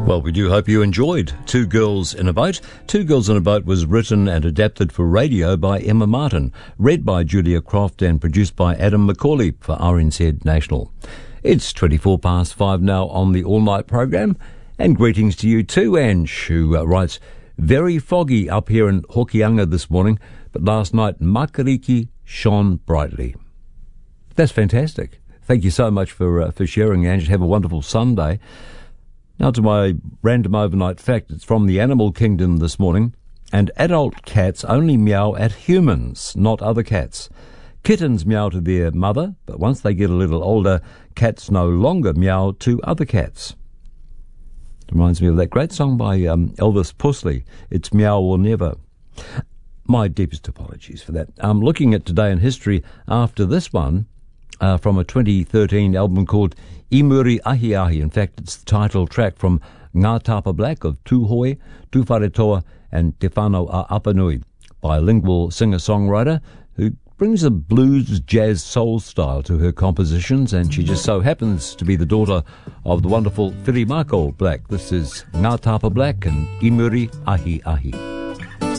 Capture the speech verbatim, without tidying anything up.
Well, we do hope you enjoyed Two Girls in a Boat. Two Girls in a Boat was written and adapted for radio by Emma Martin, read by Julia Croft and produced by Adam McCauley for R N Z National. It's twenty-four past five now on the all-night program, and greetings to you too, Ange, who uh, writes, very foggy up here in Hokianga this morning, but last night Makariki shone brightly. That's fantastic. Thank you so much for uh, for sharing, Ange. Have a wonderful Sunday. Now to my random overnight fact. It's from the animal kingdom this morning. And adult cats only meow at humans, not other cats. Kittens meow to their mother, but once they get a little older, cats no longer meow to other cats. It reminds me of that great song by um, Elvis Pusley, It's Meow or Never. My deepest apologies for that. I'm looking at Today in History after this one uh, from a twenty thirteen album called Imuri Ahi Ahi. In fact, it's the title track from Ngā Tapa Black of Tūhoe, Tūwharetoa and Te Whānau a Apanui, bilingual singer-songwriter who brings a blues, jazz, soul style to her compositions, and she just so happens to be the daughter of the wonderful Whirimako Black. This is Ngā Tapa Black and Imuri Ahi Ahi.